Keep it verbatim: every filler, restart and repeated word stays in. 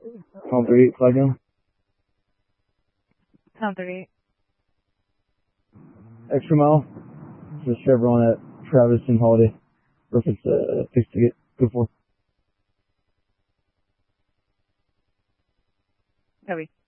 Palm thirty-eight, flag down. Palm thirty-eight. Extra mile. The Chevron at Travis and Holiday. Reference uh, fixed ticket. Go for. Copy.